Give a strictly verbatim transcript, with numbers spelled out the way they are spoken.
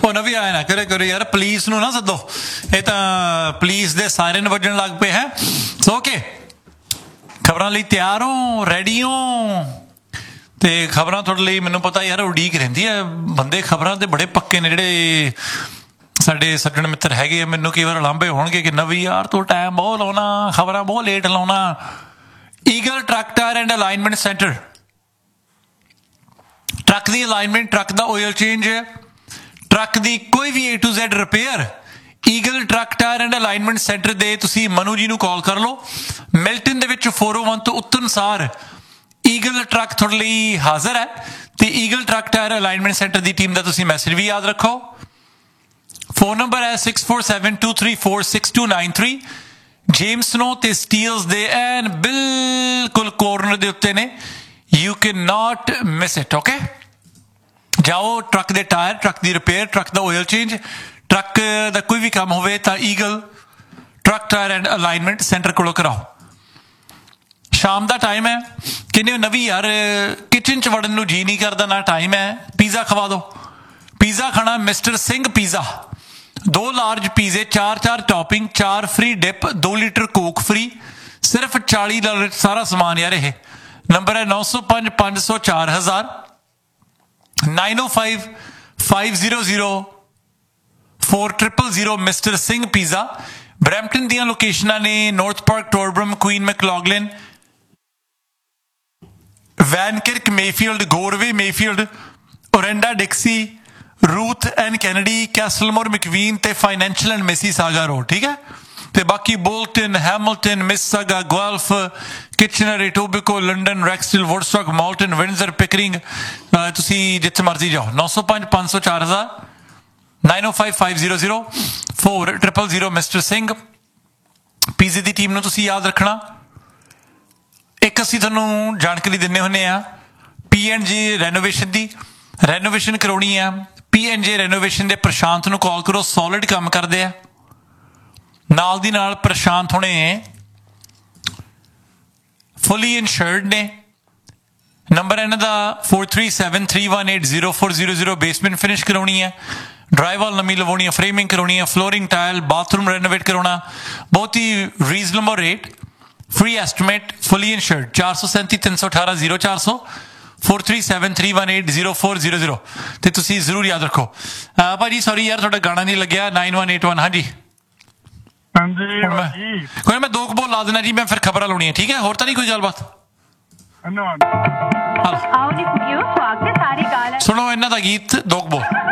ਉਹ ਨਵੀਂ ਆਇਆ ਨਾ ਕਰੇ ਕਰੋ ਯਾਰ, ਪੁਲਿਸ ਨੂੰ ਨਾ ਸੱਦੋ, ਇਹ ਤਾਂ ਪੁਲਿਸ ਦੇ ਸਾਇਰਨ ਵੱਜਣ ਲੱਗ ਪਏ ਹੈ। ਸੋ ਓਕੇ, ਖਬਰਾਂ ਲਈ ਤਿਆਰ ਹੋ, ਰੈਡੀ ਹੋ? ਤੇ ਖਬਰਾਂ ਤੁਹਾਡੇ ਲਈ ਮੈਨੂੰ ਪਤਾ ਯਾਰ ਉਡੀਕ ਰਹਿੰਦੀ ਹੈ। ਬੰਦੇ ਖਬਰਾਂ ਤੇ ਬੜੇ ਪੱਕੇ ਨੇ ਜਿਹੜੇ ਸਾਡੇ ਸੱਜਣ ਮਿੱਤਰ ਹੈਗੇ ਆ। ਮੈਨੂੰ ਕਈ ਵਾਰ ਲਾਂਭੇ ਹੋਣਗੇ ਕਿ ਨਵੀਂ ਯਾਰ ਤੂੰ ਟਾਈਮ ਬਹੁਤ ਲਾਉਣਾ, ਖਬਰਾਂ ਬਹੁਤ ਲੇਟ ਲਾਉਣਾ। Eagle truck tyre and alignment centre, truck the alignment, truck the oil change, truck ਦੀ ਕੋਈ ਵੀ A to Z repair, eagle truck tyre and alignment centre ਦੇ ਤੁਸੀਂ ਮਨੂ ਜੀ ਨੂੰ ਕਾਲ ਕਰ ਲਓ। ਮਿਲਟਨ ਦੇ ਵਿੱਚ ਫੋਰ ਓ ਵਨ ਤੋਂ ਉਤਨਸਾਰ ਈਗਲ ਟਰੱਕ ਤੁਹਾਡੇ ਲਈ ਹਾਜ਼ਰ ਹੈ। ਤੇ eagle truck tyre alignment centre ਦੀ ਟੀਮ ਦਾ ਤੁਸੀਂ ਮੈਸੇਜ ਵੀ ਯਾਦ ਰੱਖੋ। ਫੋਨ ਨੰਬਰ ਹੈ six four seven two three four six to nine three. James ਨੋ ਤੇ ਸਟੀਲਸ ਦੇ ਐਨ ਬਿਲਕੁਲ ਕੋਰਨਰ ਦੇ ਉੱਤੇ ਨੇ। You can not miss it. Okay, ਜਾਓ, ਟਰੱਕ ਦੇ ਟਾਇਰ, ਟਰੱਕ ਦੀ ਰਿਪੇਅਰ, ਟਰੱਕ ਦਾ ਆਇਲ ਚੇਂਜ, ਟਰੱਕ ਦਾ ਕੋਈ ਵੀ ਕੰਮ ਹੋਵੇ ਤਾਂ eagle truck tyre and alignment centre ਕੋਲੋਂ ਕਰਾਓ। ਸ਼ਾਮ ਦਾ ਟਾਈਮ ਹੈ, ਕਹਿੰਦੇ ਨਵੀਂ ਯਾਰ ਕਿਚਨ 'ਚ ਵੜਨ ਨੂੰ ਜੀ ਨਹੀਂ ਕਰਦਾ, ਨਾ ਟਾਈਮ ਹੈ, ਪੀਜ਼ਾ ਖਵਾ ਦਿਓ। ਪੀਜ਼ਾ ਖਾਣਾ ਮਿਸਟਰ ਸਿੰਘ ਪੀਜ਼ਾ, ਦੋ ਲਾਰਜ ਪੀਜ਼ੇ, ਚਾਰ ਚਾਰ ਟੌਪਿੰਗ, ਚਾਰ ਫ੍ਰੀ ਡਿਪ, ਦੋ ਲੀਟਰ ਕੋਕ ਫ੍ਰੀ, ਸਿਰਫ ਚਾਲੀ ਡਾਲਰ ਸਾਰਾ ਸਮਾਨ ਯਾਰ। ਇਹ ਨੰਬਰ ਹੈ ਨੌ ਸੌ ਪੰਜ ਪੰਜ ਸੌ ਚਾਰ ਹਜ਼ਾਰ, ਨਾਈਨ ਓ five five zero zero four triple zero. Mister Singh pizza. Brampton ਦੀਆਂ ਲੋਕੇਸ਼ਨਾਂ ਨੇ north park, ਟੋਰਬਰਮ, Queen ਮੈਕਲੌਗਲਿਨ, ਵੈਨਕਿਰਕ, Mayfield, ਗੋਰਵੇ, Mayfield, ਓਰੈਂਡਾ, ਡਿਕਸੀ, Ruth and Kennedy, ਕੈਸਲਮੋਰ, ਮਕਵੀਨ ਤੇ ਫਾਈਨੈਂਸ਼ੀਅਲ ਐਂਡ ਮਿਸੀਸਾਗਾ ਰੋਡ। ਠੀਕ ਹੈ, ਤੇ ਬਾਕੀ Bolton, Hamilton, Mississauga, ਗੁਆਲਫ, Kitchener, ਇਟੋਬਿਕੋ, London, ਰੈਕਸਟਿਲ, ਵੁਡਸਟੌਕ, Malton, ਵਿੰਡਜ਼ਰ, Pickering, ਤੁਸੀਂ ਜਿੱਥੇ ਮਰਜ਼ੀ ਜਾਓ। ਨੌ ਸੌ ਪੰਜ ਪੰਜ ਸੌ ਚਾਰ ਹਜ਼ਾਰ, ਨਾਈਨ ਓ five five zero zero four triple zero. Mister Singh ਪੀਜ਼ੇ ਦੀ ਟੀਮ ਨੂੰ ਤੁਸੀਂ ਯਾਦ ਰੱਖਣਾ। ਇੱਕ ਅਸੀਂ ਤੁਹਾਨੂੰ ਜਾਣਕਾਰੀ ਦਿੰਦੇ ਹੁੰਦੇ ਹਾਂ ਪੀ ਐਂਡ ਜੇ ਰੈਨੋਵੇਸ਼ਨ ਦੀ। ਰੈਨੋਵੇਸ਼ਨ ਕਰਾਉਣੀ ਆ, ਪੀ ਐਂਡ ਜੇ ਰੈਨੋਵੇਸ਼ਨ ਦੇ ਪ੍ਰਸ਼ਾਂਤ ਨੂੰ ਕਾਲ ਕਰੋ, ਸੋਲਿਡ ਕੰਮ ਕਰਦੇ ਆ। ਨਾਲ ਦੀ ਨਾਲ ਪ੍ਰਸ਼ਾਂਤ ਹੁਣੇ ਫੁੱਲੀ ਇਨਸ਼ੋਰਡ ਨੇ। ਨੰਬਰ ਇਹਨਾਂ ਦਾ four three seven three one eight zero four zero zero. Basement finish ਕਰਾਉਣੀ ਹੈ, ਡਰਾਈਵਾਲ ਨਵੀਂ ਲਵਾਉਣੀ ਹੈ, ਫਰੇਮਿੰਗ ਕਰਾਉਣੀ ਹੈ, ਫਲੋਰਿੰਗ, ਟਾਇਲ, ਬਾਥਰੂਮ ਰੈਨੋਵੇਟ ਕਰਾਉਣਾ, ਬਹੁਤ ਹੀ ਰੀਜ਼ਨੇਬਲ ਰੇਟ, ਫ੍ਰੀ ਐਸਟੀਮੇਟ, ਫੁੱਲੀ ਇਨਸ਼ੋਰਡ। ਚਾਰ ਸੌ ਸੈਂਤੀ ਤਿੰਨ ਸੌ ਅਠਾਰਾਂ ਜ਼ੀਰੋ ਚਾਰ ਸੌ, four three seven three one eight zero four zero zero. ਤੇ ਤੁਸੀਂ ਜ਼ਰੂਰ ਯਾਦ ਰੱਖੋ। ਭਾਜੀ ਸੌਰੀ ਯਾਰ ਤੁਹਾਡਾ ਗਾਣਾ ਨਹੀਂ ਲੱਗਿਆ, ਨਾਈਨ ਵਨ ਏਟ ਵਨ। ਹਾਂਜੀ ਕੋਈ ਮੈਂ ਦੋ ਕੁ ਬੋਲ ਲਾ ਦੇਣਾ ਜੀ, ਮੈਂ ਫਿਰ ਖਬਰਾਂ ਲਾਉਣੀ ਹੈ। ਠੀਕ ਹੈ, ਹੋਰ ਤਾਂ ਨਹੀਂ ਕੋਈ ਗੱਲਬਾਤ? ਸੁਣੋ ਇਹਨਾਂ ਦਾ ਗੀਤ ਦੋ ਕੁ ਬੋਲ।